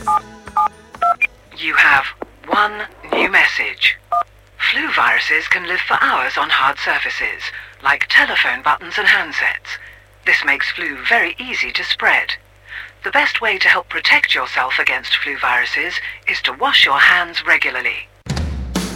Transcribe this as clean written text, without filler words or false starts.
You have one new message. Flu viruses can live for hours on hard surfaces, like telephone buttons and handsets. This makes flu very easy to spread. The best way to help protect yourself against flu viruses is to wash your hands regularly.